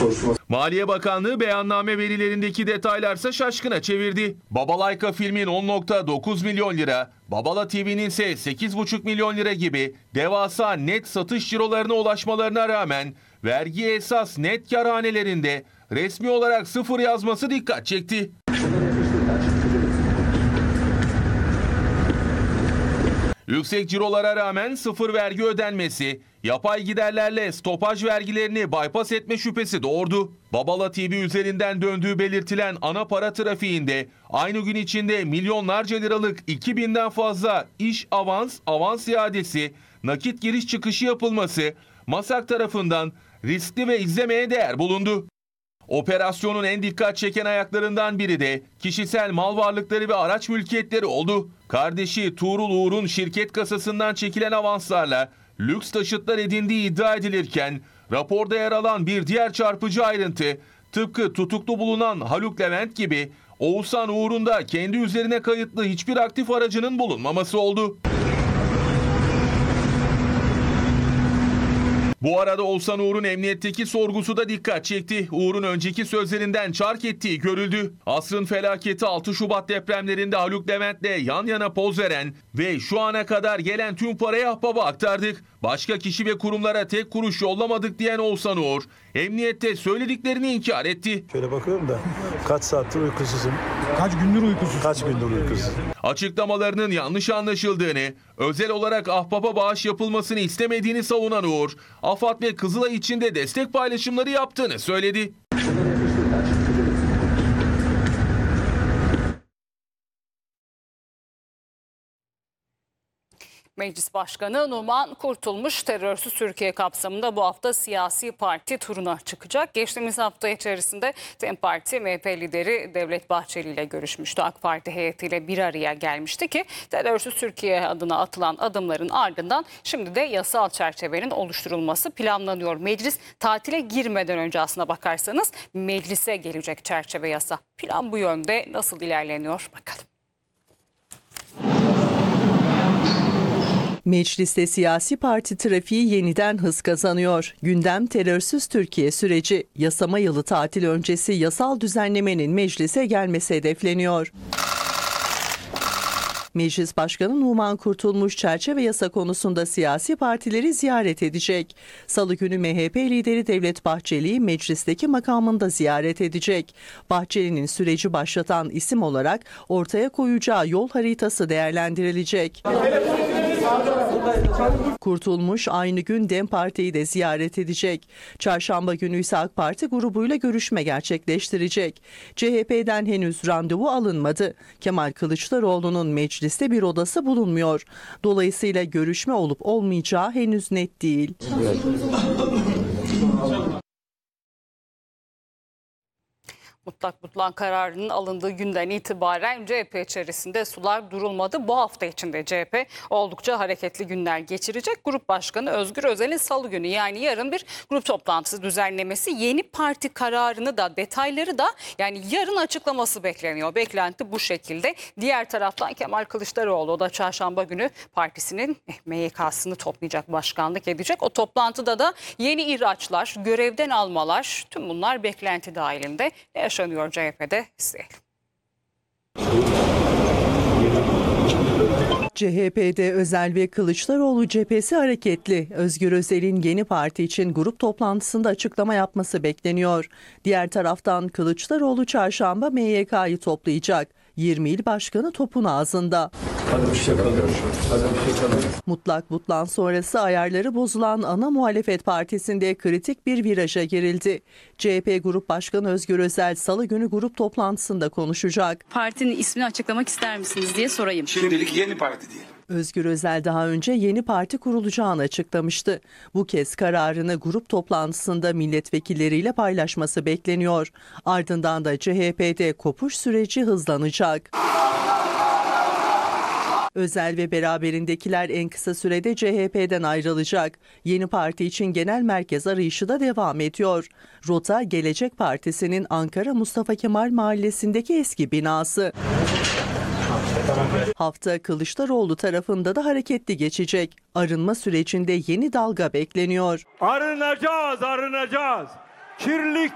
soruşturması. Maliye Bakanlığı beyanname verilerindeki detaylarsa şaşkına çevirdi. Babalayka filmin 10,9 milyon lira, Babala TV'nin ise 8,5 milyon lira gibi devasa net satış cirolarına ulaşmalarına rağmen vergi esas net kar hanelerinde resmi olarak sıfır yazması dikkat çekti. Yüksek cirolara rağmen sıfır vergi ödenmesi, yapay giderlerle stopaj vergilerini bypass etme şüphesi doğurdu. Babala TV üzerinden döndüğü belirtilen ana para trafiğinde aynı gün içinde milyonlarca liralık 2000'den fazla iş avans iadesi, nakit giriş çıkışı yapılması MASAK tarafından riskli ve izlemeye değer bulundu. Operasyonun en dikkat çeken ayaklarından biri de kişisel mal varlıkları ve araç mülkiyetleri oldu. Kardeşi Tuğrul Uğur'un şirket kasasından çekilen avanslarla lüks taşıtlar edindiği iddia edilirken raporda yer alan bir diğer çarpıcı ayrıntı tıpkı tutuklu bulunan Haluk Levent gibi Oğuzhan Uğur'un da kendi üzerine kayıtlı hiçbir aktif aracının bulunmaması oldu. Bu arada Oğuzhan Uğur'un emniyetteki sorgusu da dikkat çekti. Uğur'un önceki sözlerinden çark ettiği görüldü. Asrın felaketi 6 Şubat depremlerinde Haluk Levent'le yan yana poz veren ve şu ana kadar gelen tüm parayı ahbaba aktardık. Başka kişi ve kurumlara tek kuruş yollamadık diyen Oğuzhan Uğur, emniyette söylediklerini inkar etti. Şöyle bakıyorum da kaç saattir uykusuzum. Kaç gündür uykusuz? Kaç gündür uykusuz. Açıklamalarının yanlış anlaşıldığını, özel olarak ahbaba bağış yapılmasını istemediğini savunan Uğur, AFAD ve Kızılay için de destek paylaşımları yaptığını söyledi. Meclis Başkanı Numan Kurtulmuş terörsüz Türkiye kapsamında bu hafta siyasi parti turuna çıkacak. Geçtiğimiz hafta içerisinde DEM Parti MHP lideri Devlet Bahçeli ile görüşmüştü. AK Parti heyetiyle bir araya gelmişti ki terörsüz Türkiye adına atılan adımların ardından şimdi de yasal çerçevenin oluşturulması planlanıyor. Meclis tatile girmeden önce aslına bakarsanız meclise gelecek çerçeve yasa. Plan bu yönde, nasıl ilerleniyor bakalım. Mecliste siyasi parti trafiği yeniden hız kazanıyor. Gündem terörsüz Türkiye süreci. Yasama yılı tatil öncesi yasal düzenlemenin meclise gelmesi hedefleniyor. Meclis Başkanı Numan Kurtulmuş çerçeve yasa konusunda siyasi partileri ziyaret edecek. Salı günü MHP lideri Devlet Bahçeli'yi meclisteki makamında ziyaret edecek. Bahçeli'nin süreci başlatan isim olarak ortaya koyacağı yol haritası değerlendirilecek. Kurtulmuş aynı gün DEM Parti'yi de ziyaret edecek. Çarşamba günü ise AK Parti grubuyla görüşme gerçekleştirecek. CHP'den henüz randevu alınmadı. Kemal Kılıçdaroğlu'nun mecliste bir odası bulunmuyor. Dolayısıyla görüşme olup olmayacağı henüz net değil. Mutlak butlan kararının alındığı günden itibaren CHP içerisinde sular durulmadı. Bu hafta içinde CHP oldukça hareketli günler geçirecek. Grup Başkanı Özgür Özel'in salı günü yani yarın bir grup toplantısı düzenlemesi, yeni parti kararını da detayları da yani yarın açıklaması bekleniyor. Beklenti bu şekilde. Diğer taraftan Kemal Kılıçdaroğlu o da çarşamba günü partisinin MYK'sını toplayacak, başkanlık edecek. O toplantıda da yeni ihraçlar, görevden almalar, tüm bunlar beklenti dahilinde. Ne yaşanıyor CHP'de izleyelim. CHP'de Özel ve Kılıçdaroğlu cephesi hareketli. Özgür Özel'in yeni parti için grup toplantısında açıklama yapması bekleniyor. Diğer taraftan Kılıçdaroğlu çarşamba MYK'yı toplayacak. 20 il başkanı topun ağzında. Mutlak butlan sonrası ayarları bozulan ana muhalefet partisinde kritik bir viraja girildi. CHP Grup Başkanı Özgür Özel salı günü grup toplantısında konuşacak. Partinin ismini açıklamak ister misiniz diye sorayım. Şimdilik yeni parti diyelim. Özgür Özel daha önce yeni parti kurulacağını açıklamıştı. Bu kez kararını grup toplantısında milletvekilleriyle paylaşması bekleniyor. Ardından da CHP'de kopuş süreci hızlanacak. Özel ve beraberindekiler en kısa sürede CHP'den ayrılacak. Yeni parti için genel merkez arayışı da devam ediyor. Rota Gelecek Partisi'nin Ankara Mustafa Kemal Mahallesi'ndeki eski binası. Hafta Kılıçdaroğlu tarafında da hareketli geçecek. Arınma sürecinde yeni dalga bekleniyor. Arınacağız, arınacağız. Kirlilik